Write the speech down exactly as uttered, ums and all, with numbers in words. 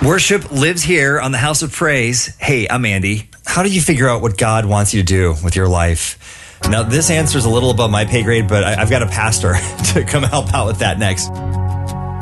Worship lives here on the House of Praise. Hey, I'm Andy. How do you figure out what God wants you to do with your life? Now, this answer is a little above my pay grade, but I, I've got a pastor to come help out with that next.